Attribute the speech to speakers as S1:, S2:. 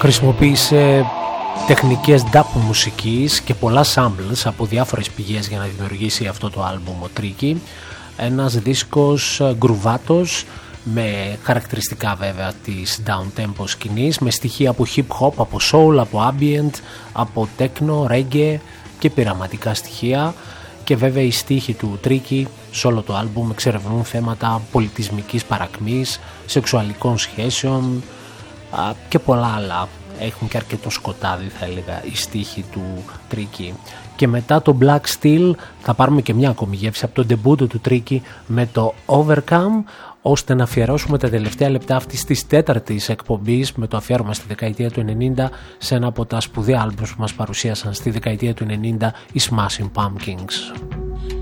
S1: χρησιμοποίησε τεχνικές dub μουσικής και πολλά samples από διάφορες πηγές για να δημιουργήσει αυτό το άλμπουμ ο Tricky. Ένας δίσκος γκρουβάτος με χαρακτηριστικά βέβαια της down-tempo σκηνής, με στοιχεία από hip-hop, από soul, από ambient, από techno, reggae και πειραματικά στοιχεία. Και βέβαια οι στίχοι του Tricky σε όλο το άλμπουμ εξερευνούν θέματα πολιτισμικής παρακμής, σεξουαλικών σχέσεων και πολλά άλλα. Έχουν και αρκετό σκοτάδι θα έλεγα οι στίχοι του Tricky. Και μετά το Black Steel θα πάρουμε και μια ακόμη γεύση από το ντεμπούτο του Tricky με το Overcome, ώστε να αφιερώσουμε τα τελευταία λεπτά αυτής της τέταρτης εκπομπής με το αφιέρωμα στη δεκαετία του 90 σε ένα από τα σπουδαία άλμπους που μας παρουσίασαν στη δεκαετία του 90 οι Smashing Pumpkins.